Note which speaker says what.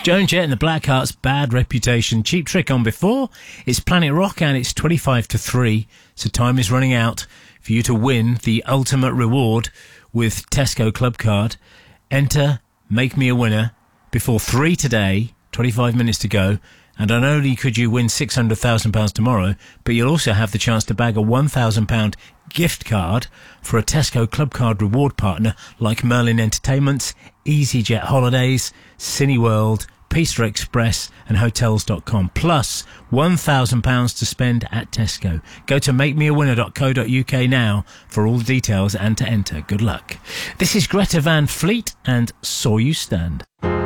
Speaker 1: Joan Jett and the Blackhearts, Bad Reputation. Cheap Trick on before. It's Planet Rock and it's 3, so time is running out for you to win the ultimate reward with Tesco Club Card. Enter Make Me a Winner before 3 today, 25 minutes to go. And not only could you win £600,000 tomorrow, but you'll also have the chance to bag a £1,000 gift card for a Tesco Club Card reward partner like Merlin Entertainments, EasyJet Holidays, Cineworld, Pista Express and Hotels.com, plus £1,000 to spend at Tesco. Go to makemeawinner.co.uk now for all the details and to enter. Good luck. This is Greta Van Fleet and Saw You Stand.